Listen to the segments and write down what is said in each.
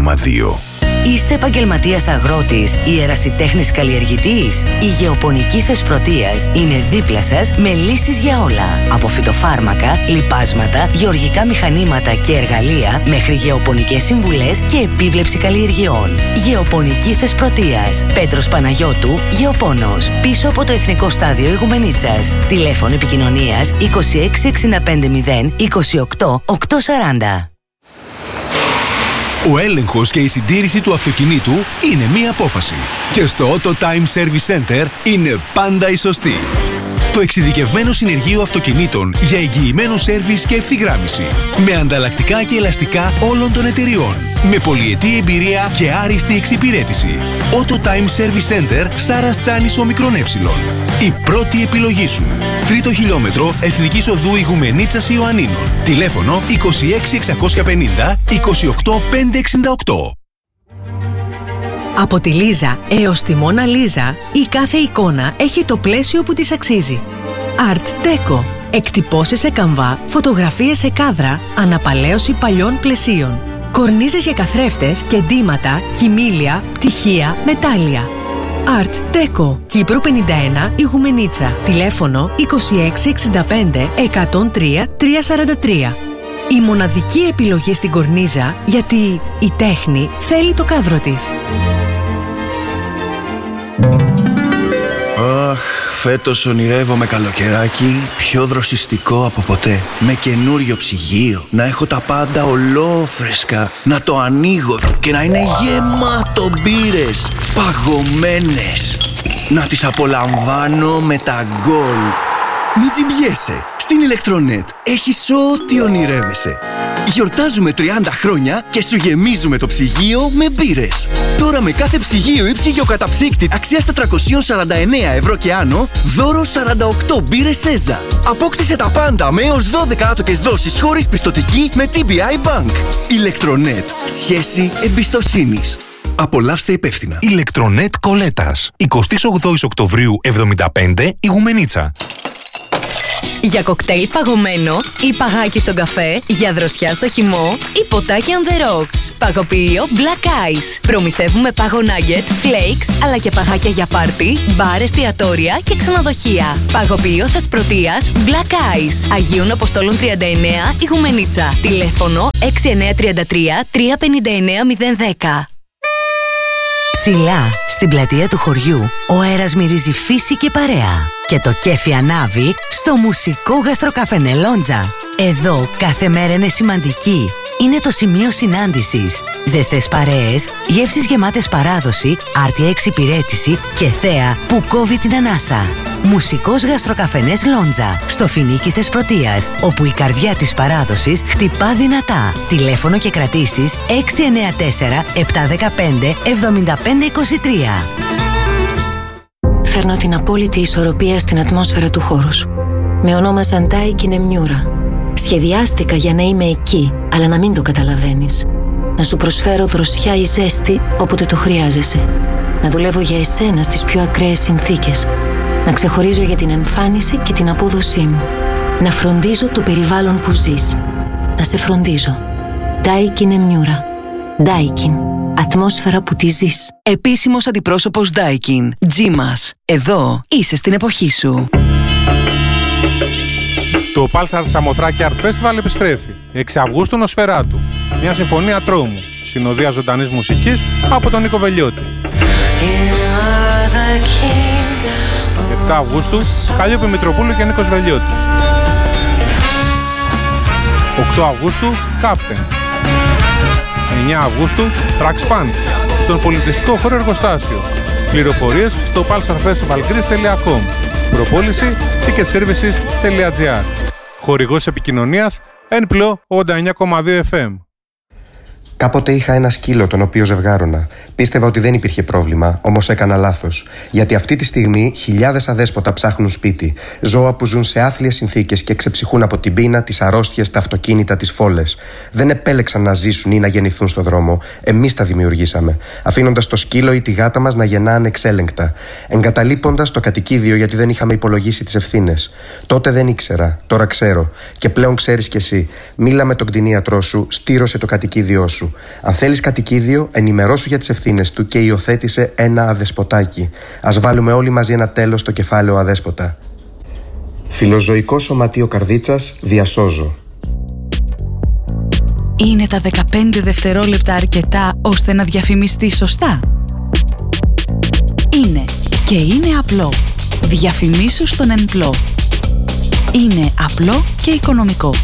100,2. Είστε επαγγελματίας αγρότης ή ερασιτέχνης καλλιεργητής? Η Γεωπονική Θεσπρωτείας είναι δίπλα σας με λύσεις για όλα. Από φυτοφάρμακα, λιπάσματα, γεωργικά μηχανήματα και εργαλεία μέχρι γεωπονικές συμβουλές και επίβλεψη καλλιεργειών. Γεωπονική Θεσπρωτείας. Πέτρος Παναγιώτου, Γεωπόνος. Πίσω από το Εθνικό Στάδιο Ηγουμενίτσας. Τηλέφωνο επικοινωνίας 26 65 0 28 840. Ο έλεγχος και η συντήρηση του αυτοκινήτου είναι μία απόφαση. Και στο Auto Time Service Center είναι πάντα η σωστή. Το εξειδικευμένο συνεργείο αυτοκινήτων για εγγυημένο σέρβις και ευθυγράμμιση. Με ανταλλακτικά και ελαστικά όλων των εταιριών. Με πολυετή εμπειρία και άριστη εξυπηρέτηση. Auto Time Service Center, Σάρας Τσάνης Ομικρόν Έψιλον. Η πρώτη επιλογή σου. 3ο χιλιόμετρο Εθνικής Οδού Ηγουμενίτσας Ιωαννίνων. Τηλέφωνο 26 650 28 568. Από τη Λίζα έως τη Μόνα Λίζα, η κάθε εικόνα έχει το πλαίσιο που της αξίζει. Art Deco. Εκτυπώσεις σε καμβά, φωτογραφίες σε κάδρα, αναπαλαίωση παλιών πλαισίων. Κορνίζες για καθρέφτες και ντύματα, κοιμήλια, πτυχία, μετάλλια. Art Deco. Κύπρου 51, Ηγουμενίτσα. Τηλέφωνο 26 65 103 343. Η μοναδική επιλογή στην κορνίζα, γιατί η τέχνη θέλει το κάδρο της. Αχ, φέτος ονειρεύομαι καλοκαιράκι πιο δροσιστικό από ποτέ. Με καινούριο ψυγείο, να έχω τα πάντα ολόφρεσκα, να το ανοίγω και να είναι γεμάτο μπύρες, παγωμένες. Να τις απολαμβάνω με τα γκολ. Μην τζιμπιέσαι. Στην Ηλεκτρονέτ έχεις ό,τι ονειρεύεσαι. Γιορτάζουμε 30 χρόνια και σου γεμίζουμε το ψυγείο με μπύρες. Τώρα με κάθε ψυγείο ή ψυγειοκαταψύκτη αξίας 449 ευρώ και άνω, δώρο 48 μπύρες Σέζα. Απόκτησε τα πάντα με έως 12 άτοκες δόσεις χωρίς πιστωτική με TBI Bank. Ηλεκτρονέτ. Σχέση εμπιστοσύνης. Απολαύστε υπεύθυνα. Ηλεκτρονέτ Κολέτας. 28 Οκτωβρίου 75, Ηγουμενίτσα. Για κοκτέιλ παγωμένο ή παγάκι στον καφέ, για δροσιά στο χυμό ή ποτάκι on the rocks. Παγοποιείο Black Ice. Προμηθεύουμε πάγο nugget, flakes, αλλά και παγάκια για πάρτι, μπαρ, εστιατόρια και ξενοδοχεία. Παγοποιείο Θεσπρωτείας Black Ice. Αγίων Αποστόλων 39, Ηγουμενίτσα. Τηλέφωνο 6933 359 010. Ψηλά, στην πλατεία του χωριού, ο αέρας μυρίζει φύση και παρέα. Και το κέφι ανάβει στο μουσικό γαστροκαφενέ Λόντζα. Εδώ κάθε μέρα είναι σημαντική. Είναι το σημείο συνάντησης. Ζεστές παρέες, γεύσεις γεμάτες παράδοση, άρτια εξυπηρέτηση και θέα που κόβει την ανάσα. Μουσικός γαστροκαφενές Λόντζα, στο Φοινίκι Θεσπρωτείας, όπου η καρδιά της παράδοσης χτυπά δυνατά. Τηλέφωνο και κρατήσεις 694 715 7523. Φέρνω την απόλυτη ισορροπία στην ατμόσφαιρα του χώρου σου. Με ονόμασαν Daikin Emmiura. Σχεδιάστηκα για να είμαι εκεί, αλλά να μην το καταλαβαίνεις. Να σου προσφέρω δροσιά ή ζέστη όποτε το χρειάζεσαι. Να δουλεύω για εσένα στις πιο ακραίες συνθήκες. Να ξεχωρίζω για την εμφάνιση και την απόδοσή μου. Να φροντίζω το περιβάλλον που ζεις. Να σε φροντίζω. Daikin Emmiura. Daikin. Ατμόσφαιρα που τη ζεις. Επίσημος αντιπρόσωπος Daikin. Τζίμας. Εδώ είσαι στην εποχή σου. Το Pulsar Σαμοθράκη Art Festival επιστρέφει. 6 Αυγούστου Νοσφαιράτου. Μια συμφωνία τρόμου. Συνοδεία ζωντανής μουσικής από τον Νίκο Βελιώτη. 7 Αυγούστου Καλλιόπη Μητροπούλου και Νίκος Βελιώτης. 8 Αυγούστου Captain. 9 Αυγούστου Trax Punch στον πολιτιστικό χώρο Εργοστάσιο. Πληροφορίες στο pulsarfestivalgreece.com. Προπόληση ticketservices.gr. Χορηγός επικοινωνίας Enplo 89,2 FM. Κάποτε είχα ένα σκύλο τον οποίο ζευγάρωνα. Πίστευα ότι δεν υπήρχε πρόβλημα, όμως έκανα λάθος. Γιατί αυτή τη στιγμή χιλιάδες αδέσποτα ψάχνουν σπίτι. Ζώα που ζουν σε άθλιες συνθήκες και ξεψυχούν από την πείνα, τις αρρώστιες, τα αυτοκίνητα, τις φόλες. Δεν επέλεξαν να ζήσουν ή να γεννηθούν στον δρόμο. Εμείς τα δημιουργήσαμε. Αφήνοντας το σκύλο ή τη γάτα μας να γεννά ανεξέλεγκτα. Εγκαταλείποντας το κατοικίδιο γιατί δεν είχαμε υπολογίσει τις ευθύνες. Τότε δεν ήξερα, τώρα ξέρω. Και πλέον ξέρεις κι εσύ. Μίλα με τον κτηνίατρό σου, στήρωσε το κατοικίδιό σου. σου. Αν θέλεις κατοικίδιο, ενημερώσου για τις ευθύνες του και υιοθέτησε ένα αδεσποτάκι. Ας βάλουμε όλοι μαζί ένα τέλος στο κεφάλαιο αδέσποτα. Φιλοζωικό Σωματείο Καρδίτσας, διασώζω. Είναι τα 15 δευτερόλεπτα αρκετά ώστε να διαφημιστεί σωστά? Είναι και είναι απλό. Διαφημίσου στον ΕΝΠΛΟ. Είναι απλό και οικονομικό.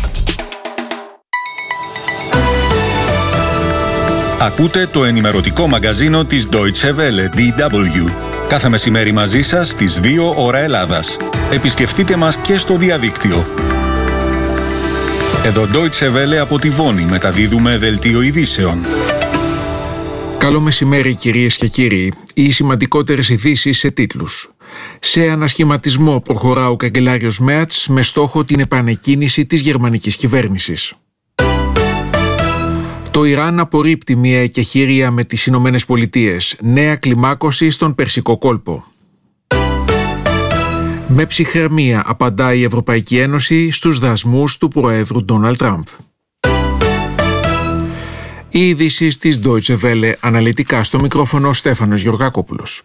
Ακούτε το ενημερωτικό μαγκαζίνο της Deutsche Welle, DW. Κάθε μεσημέρι μαζί σας στις 2 ώρα Ελλάδας. Επισκεφτείτε μας και στο διαδίκτυο. Εδώ Deutsche Welle από τη Βόνη μεταδίδουμε δελτίο ειδήσεων. Καλό μεσημέρι κυρίες και κύριοι. Οι σημαντικότερες ειδήσεις σε τίτλους. Σε ανασχηματισμό προχωρά ο καγκελάριος Μέρτς με στόχο την επανεκκίνηση της γερμανικής κυβέρνησης. Το Ιράν απορρίπτει μια εκεχηρία με τις Ηνωμένες Πολιτείες. Νέα κλιμάκωση στον Περσικό κόλπο. Με ψυχραιμία απαντά η Ευρωπαϊκή Ένωση στους δασμούς του Προέδρου Ντόναλντ Τραμπ. Οι ειδήσεις της Deutsche Welle, αναλυτικά στο μικρόφωνο Στέφανος Γεωργακόπουλος.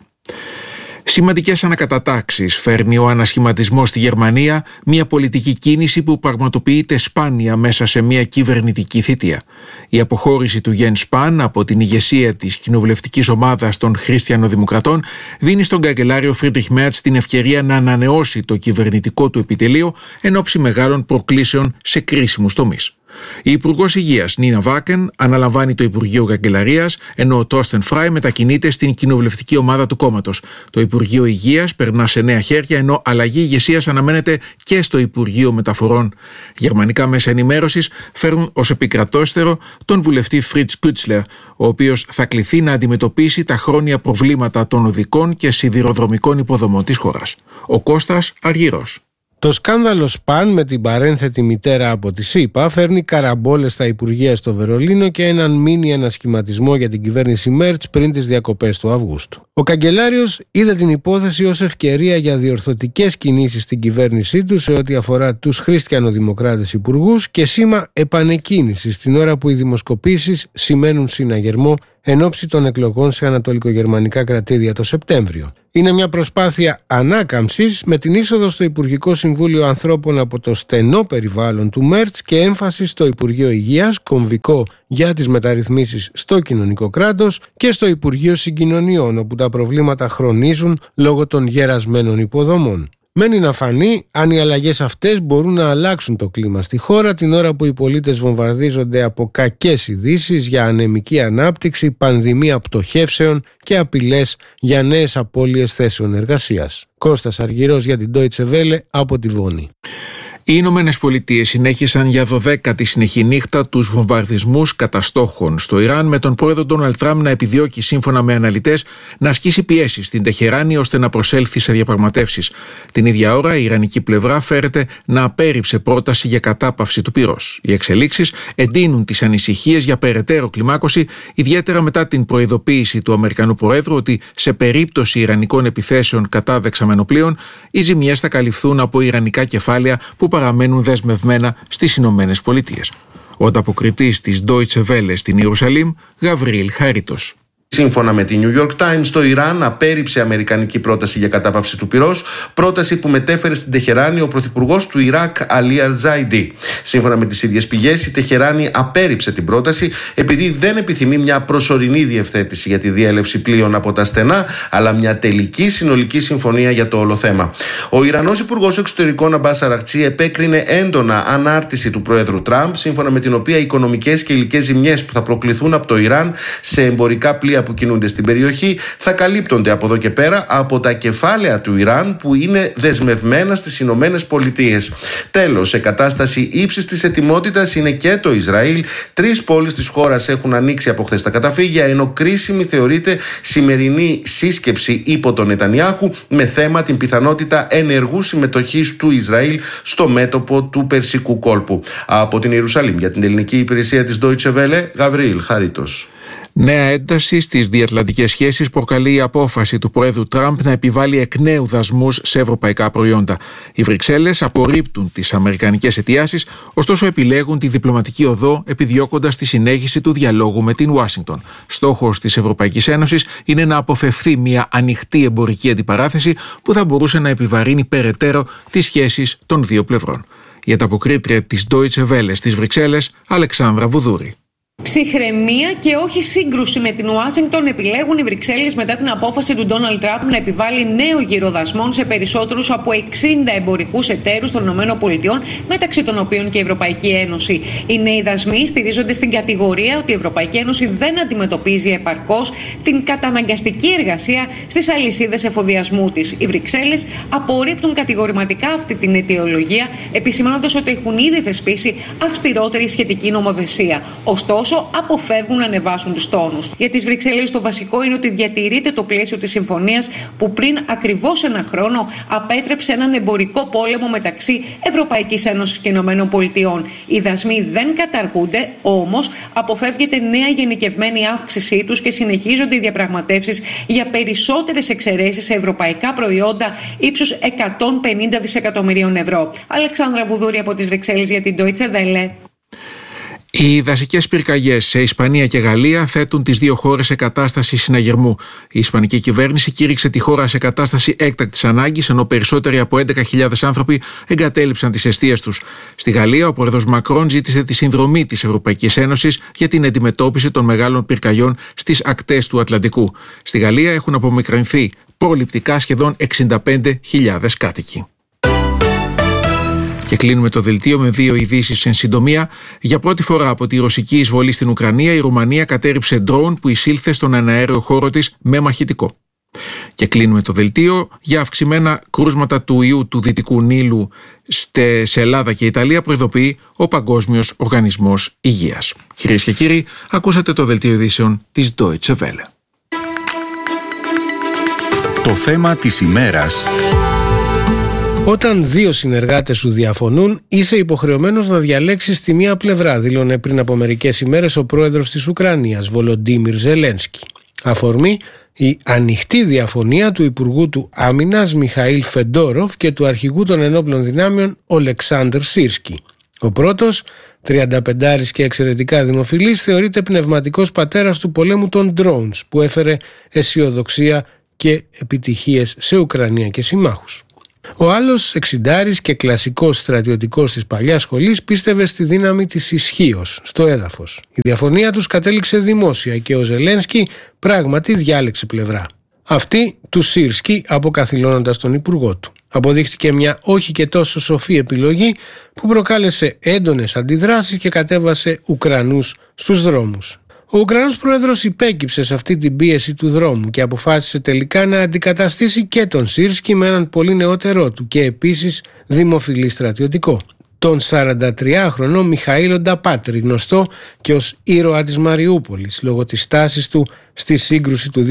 Σημαντικές ανακατατάξεις φέρνει ο ανασχηματισμός στη Γερμανία, μια πολιτική κίνηση που πραγματοποιείται σπάνια μέσα σε μια κυβερνητική θητεία. Η αποχώρηση του Jens Spahn από την ηγεσία της κοινοβουλευτικής ομάδας των Χριστιανοδημοκρατών δίνει στον καγκελάριο Φρίντριχ Μέρτς την ευκαιρία να ανανεώσει το κυβερνητικό του επιτελείο εν ώψη μεγάλων προκλήσεων σε κρίσιμους τομείς. Η Υπουργός Υγείας Νίνα Βάκεν αναλαμβάνει το Υπουργείο Καγκελαρίας, ενώ ο Τόρστεν Φράι μετακινείται στην κοινοβουλευτική ομάδα του κόμματος. Το Υπουργείο Υγείας περνά σε νέα χέρια, ενώ αλλαγή ηγεσίας αναμένεται και στο Υπουργείο Μεταφορών. Γερμανικά μέσα ενημέρωσης φέρουν ως επικρατέστερο τον βουλευτή Φριτς Κούτσλερ, ο οποίος θα κληθεί να αντιμετωπίσει τα χρόνια προβλήματα των οδικών και σιδηροδρομικών υποδομών της χώρας. Ο Κώστας Αργυρός. Το σκάνδαλο Spahn με την παρένθετη μητέρα από τη ΣΥΠΑ φέρνει καραμπόλες στα Υπουργεία στο Βερολίνο και έναν μίνι ανασχηματισμό για την κυβέρνηση Μέρτς πριν τις διακοπές του Αυγούστου. Ο καγκελάριος είδε την υπόθεση ως ευκαιρία για διορθωτικές κινήσεις στην κυβέρνησή του σε ό,τι αφορά τους χριστιανοδημοκράτες υπουργούς και σήμα επανεκκίνησης την ώρα που οι δημοσκοπήσεις σημαίνουν συναγερμό εν ώψη των εκλογών σε ανατολικογερμανικά κρατήδια το Σεπτέμβριο. Είναι μια προσπάθεια ανάκαμψης με την είσοδο στο Υπουργικό Συμβούλιο ανθρώπων από το στενό περιβάλλον του Μέρτς και έμφαση στο Υπουργείο Υγείας, κομβικό για τις μεταρρυθμίσεις στο κοινωνικό κράτος, και στο Υπουργείο Συγκοινωνιών, όπου τα προβλήματα χρονίζουν λόγω των γερασμένων υποδομών. Μένει να φανεί αν οι αλλαγές αυτές μπορούν να αλλάξουν το κλίμα στη χώρα την ώρα που οι πολίτες βομβαρδίζονται από κακές ειδήσεις για ανεμική ανάπτυξη, πανδημία πτωχεύσεων και απειλές για νέες απώλειες θέσεων εργασίας. Κώστας Αργυρός για την Deutsche Welle από τη Βόνη. Οι Ηνωμένες Πολιτείες συνέχισαν για 12η συνεχή νύχτα τους βομβαρδισμούς κατά στόχων στο Ιράν, με τον πρόεδρο Ντόναλντ Τραμπ να επιδιώκει, σύμφωνα με αναλυτές, να ασκήσει πιέσεις στην Τεχεράνη ώστε να προσέλθει σε διαπραγματεύσεις. Την ίδια ώρα, η ιρανική πλευρά φέρεται να απέρριψε πρόταση για κατάπαυση του πυρός. Οι εξελίξεις εντείνουν τις ανησυχίες για περαιτέρω κλιμάκωση, ιδιαίτερα μετά την προειδοποίηση του Αμερικανού Προέδρου ότι σε περίπτωση ιρανικών επιθέσεων κατά δεξαμενοπλοίων, οι ζημιές θα καλυφθούν από ιρανικά κεφάλαια που παραμένουν δεσμευμένα στις Ηνωμένες Πολιτείες. Ο ανταποκριτής της Deutsche Welle στην Ιερουσαλήμ, Γαβριήλ Χαρίτος. Σύμφωνα με τη New York Times, το Ιράν απέρριψε αμερικανική πρόταση για κατάπαυση του πυρός, πρόταση που μετέφερε στην Τεχεράνη ο πρωθυπουργός του Ιράκ, Αλί Αλ-Ζάιντι. Σύμφωνα με τις ίδιες πηγές, η Τεχεράνη απέρριψε την πρόταση επειδή δεν επιθυμεί μια προσωρινή διευθέτηση για τη διέλευση πλοίων από τα στενά, αλλά μια τελική συνολική συμφωνία για το όλο θέμα. Ο Ιρανός Υπουργός Εξωτερικών Αμπάς Αραχτσί επέκρινε έντονα ανάρτηση του Προέδρου Τραμπ, σύμφωνα με την οποία οι οικονομικές και υλικές ζημιές που θα προκληθούν από το Ιράν σε εμπορικά πλοία που κινούνται στην περιοχή θα καλύπτονται από εδώ και πέρα από τα κεφάλαια του Ιράν που είναι δεσμευμένα στις Ηνωμένες Πολιτείες. Τέλος, σε κατάσταση ύψης της ετοιμότητας είναι και το Ισραήλ. 3 πόλεις της χώρας έχουν ανοίξει από χθες τα καταφύγια, ενώ κρίσιμη θεωρείται σημερινή σύσκεψη υπό τον Νετανιάχου με θέμα την πιθανότητα ενεργού συμμετοχής του Ισραήλ στο μέτωπο του Περσικού κόλπου. Από την Ιερουσαλήμ για την ελληνική υπηρεσία της Deutsche Welle, Γαβριήλ Χαρίτος. Νέα ένταση στις διατλαντικές σχέσεις προκαλεί η απόφαση του Προέδρου Τραμπ να επιβάλλει εκ νέου δασμούς σε ευρωπαϊκά προϊόντα. Οι Βρυξέλλες απορρίπτουν τις αμερικανικές αιτιάσεις, ωστόσο επιλέγουν τη διπλωματική οδό, επιδιώκοντας τη συνέχιση του διαλόγου με την Ουάσιγκτον. Στόχος της Ευρωπαϊκής Ένωσης είναι να αποφευθεί μια ανοιχτή εμπορική αντιπαράθεση που θα μπορούσε να επιβαρύνει περαιτέρω τις σχέσεις των δύο πλευρών. Η ανταποκρίτρια της Deutsche Welle στις Βρυξέλλες, Αλεξάνδρα Βουδούρη. Ψυχραιμία και όχι σύγκρουση με την Ουάσιγκτον επιλέγουν οι Βρυξέλλες μετά την απόφαση του Ντόναλντ Τραμπ να επιβάλλει νέο γύρο δασμών σε περισσότερους από 60 εμπορικούς εταίρους των ΗΠΑ, μεταξύ των οποίων και η Ευρωπαϊκή Ένωση. Οι νέοι δασμοί στηρίζονται στην κατηγορία ότι η Ευρωπαϊκή Ένωση δεν αντιμετωπίζει επαρκώς την καταναγκαστική εργασία στις αλυσίδες εφοδιασμού της. Οι Βρυξέλλες απορρίπτουν κατηγορηματικά αυτή την αιτιολογία, επισημαίνοντας ότι έχουν ήδη θεσπίσει αυστηρότερη σχετική νομοθεσία. Ωστόσο, αποφεύγουν να ανεβάσουν τους τόνους. Για τις Βρυξέλλες το βασικό είναι ότι διατηρείται το πλαίσιο της συμφωνίας που πριν ακριβώς ένα χρόνο απέτρεψε έναν εμπορικό πόλεμο μεταξύ Ευρωπαϊκής Ένωσης και ΗΠΑ. Οι δασμοί δεν καταργούνται, όμως αποφεύγεται νέα γενικευμένη αύξησή τους και συνεχίζονται οι διαπραγματεύσεις για περισσότερες εξαιρέσεις σε ευρωπαϊκά προϊόντα ύψους 150 δισεκατομμυρίων ευρώ. Αλεξάνδρα Βουδούρη από τις Βρυξέλλες για την Deutsche Welle. Οι δασικές πυρκαγιές σε Ισπανία και Γαλλία θέτουν τις δύο χώρες σε κατάσταση συναγερμού. Η ισπανική κυβέρνηση κήρυξε τη χώρα σε κατάσταση έκτακτης ανάγκης, ενώ περισσότεροι από 11.000 άνθρωποι εγκατέλειψαν τις εστίες τους. Στη Γαλλία, ο πρόεδρος Μακρόν ζήτησε τη συνδρομή της Ευρωπαϊκής Ένωσης για την αντιμετώπιση των μεγάλων πυρκαγιών στις ακτές του Ατλαντικού. Στη Γαλλία έχουν απομικρυνθεί προληπτικά σχεδόν 65.000 κάτοικοι. Και κλείνουμε το δελτίο με δύο ειδήσεις εν συντομία. Για πρώτη φορά από τη ρωσική εισβολή στην Ουκρανία, η Ρουμανία κατέρριψε ντρόουν που εισήλθε στον εναέριο χώρο της με μαχητικό. Και κλείνουμε το δελτίο. Για αυξημένα κρούσματα του ιού του Δυτικού Νείλου σε Ελλάδα και Ιταλία προειδοποιεί ο Παγκόσμιος Οργανισμός Υγείας. Κυρίες και κύριοι, ακούσατε το δελτίο ειδήσεων της Deutsche Welle. Το θέμα της ημέρας. Όταν δύο συνεργάτες σου διαφωνούν, είσαι υποχρεωμένος να διαλέξεις τη μία πλευρά, δήλωνε πριν από μερικές ημέρες ο πρόεδρος της Ουκρανίας, Βολοντίμιρ Ζελένσκι. Αφορμή η ανοιχτή διαφωνία του Υπουργού του Άμυνας Μιχαήλ Φεντόροφ και του Αρχηγού των Ενόπλων Δυνάμεων Ολεξάνδρ Σίρσκι. Ο πρώτος, 35άρης και εξαιρετικά δημοφιλής, θεωρείται πνευματικός πατέρας του πολέμου των drones, που έφερε αισιοδοξία και επιτυχίες σε Ουκρανία και συμμάχους. Ο άλλος, 60άρης και κλασικός στρατιωτικός της παλιάς σχολής, πίστευε στη δύναμη της ισχύος στο έδαφος. Η διαφωνία τους κατέληξε δημόσια και ο Ζελένσκι πράγματι διάλεξε πλευρά. Αυτή του Σίρσκι, αποκαθιλώνοντας τον υπουργό του. Αποδείχτηκε μια όχι και τόσο σοφή επιλογή που προκάλεσε έντονες αντιδράσεις και κατέβασε Ουκρανούς στους δρόμους. Ο Ουκρανός πρόεδρος υπέκυψε σε αυτή την πίεση του δρόμου και αποφάσισε τελικά να αντικαταστήσει και τον Σίρσκι με έναν πολύ νεότερό του και επίσης δημοφιλή στρατιωτικό, τον 43χρονο Μιχαήλ Νταπάτρη, γνωστό και ως ήρωα της Μαριούπολης λόγω της στάσης του στη σύγκρουση του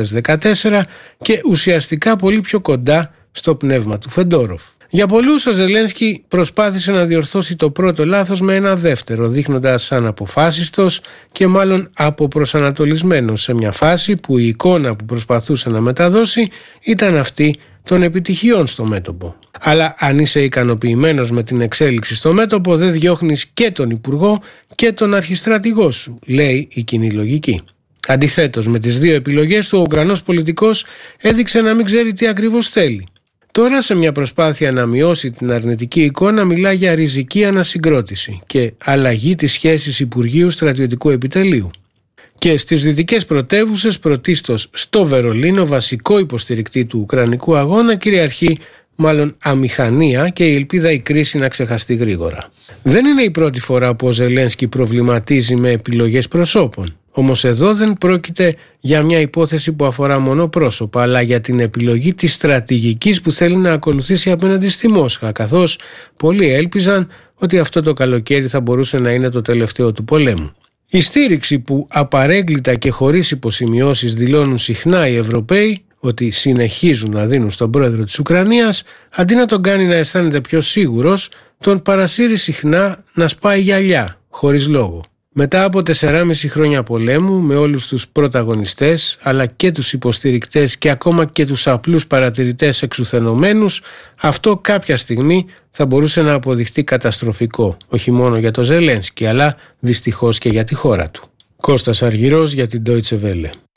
2014 και ουσιαστικά πολύ πιο κοντά στο πνεύμα του Φεντόροφ. Για πολλούς ο Ζελένσκι προσπάθησε να διορθώσει το πρώτο λάθος με ένα δεύτερο, δείχνοντας αναποφάσιστος και μάλλον αποπροσανατολισμένος σε μια φάση που η εικόνα που προσπαθούσε να μεταδώσει ήταν αυτή των επιτυχιών στο μέτωπο. Αλλά αν είσαι ικανοποιημένος με την εξέλιξη στο μέτωπο, δεν διώχνεις και τον υπουργό και τον αρχιστρατηγό σου, λέει η κοινή λογική. Αντιθέτως, με τις δύο επιλογές του, ο Ουκρανός πολιτικός έδειξε να μην ξέρει τι ακριβώς θέλει. Τώρα, σε μια προσπάθεια να μειώσει την αρνητική εικόνα, μιλά για ριζική ανασυγκρότηση και αλλαγή της σχέσης Υπουργείου Στρατιωτικού Επιτελείου. Και στις δυτικές πρωτεύουσες, πρωτίστως στο Βερολίνο, βασικό υποστηρικτή του ουκρανικού αγώνα, κυριαρχεί μάλλον αμηχανία και η ελπίδα η κρίση να ξεχαστεί γρήγορα. Δεν είναι η πρώτη φορά που ο Ζελένσκι προβληματίζει με επιλογές προσώπων. Όμως εδώ δεν πρόκειται για μια υπόθεση που αφορά μόνο πρόσωπα, αλλά για την επιλογή της στρατηγικής που θέλει να ακολουθήσει απέναντι στη Μόσχα, καθώς πολλοί έλπιζαν ότι αυτό το καλοκαίρι θα μπορούσε να είναι το τελευταίο του πολέμου. Η στήριξη που απαρέγκλητα και χωρίς υποσημειώσεις δηλώνουν συχνά οι Ευρωπαίοι ότι συνεχίζουν να δίνουν στον πρόεδρο της Ουκρανίας, αντί να τον κάνει να αισθάνεται πιο σίγουρος, τον παρασύρει συχνά να σπάει γυαλιά, χωρίς λόγο. Μετά από 4,5 χρόνια πολέμου, με όλους τους πρωταγωνιστές αλλά και τους υποστηρικτές και ακόμα και τους απλούς παρατηρητές εξουθενωμένους, αυτό κάποια στιγμή θα μπορούσε να αποδειχτεί καταστροφικό, όχι μόνο για το Ζελένσκι αλλά δυστυχώς και για τη χώρα του. Κώστας Αργυρός για την Deutsche Welle.